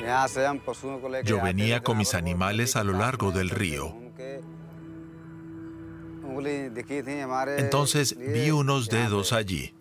Yo venía con mis animales a lo largo del río. Entonces vi unos dedos allí.